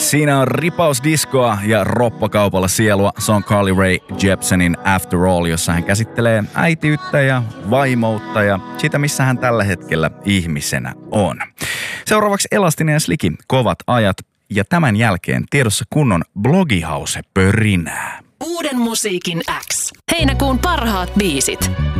Siinä on ripausdiskoa ja roppakaupalla sielua. Se on Carly Rae Jepsenin After All, jossa hän käsittelee äitiyttä ja vaimoutta ja sitä, missä hän tällä hetkellä ihmisenä on. Seuraavaksi Elastinen ja Slicky, kovat ajat. Ja tämän jälkeen tiedossa kunnon blogihause-pörinää. Uuden musiikin X. Heinäkuun parhaat biisit.